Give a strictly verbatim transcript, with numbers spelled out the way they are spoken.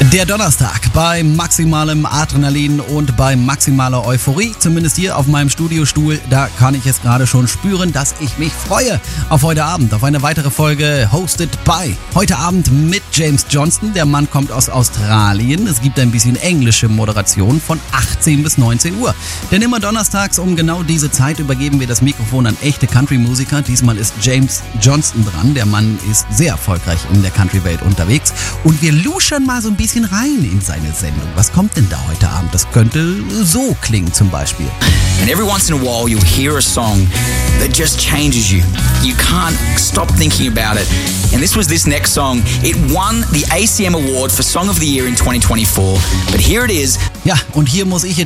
Der Donnerstag bei maximalem Adrenalin und bei maximaler Euphorie, zumindest hier auf meinem Studiostuhl, da kann ich es gerade schon spüren, dass ich mich freue auf heute Abend, auf eine weitere Folge Hosted by. Heute Abend mit James Johnston, der Mann kommt aus Australien, es gibt ein bisschen englische Moderation von achtzehn bis neunzehn Uhr. Denn immer donnerstags um genau diese Zeit übergeben wir das Mikrofon an echte Country-Musiker. Diesmal ist James Johnston dran, der Mann ist sehr erfolgreich in der Country-Welt unterwegs und wir luschern mal so ein bisschen rein in seine Sendung. Was kommt denn da heute Abend? Das könnte so klingen zum Beispiel. And every once in a while you'll hear a song that just changes you. You can't stop thinking about it. And this was this next song. It won the A C M Award for Song of the Year in twenty twenty-four. But here it is. Ja, und hier muss ich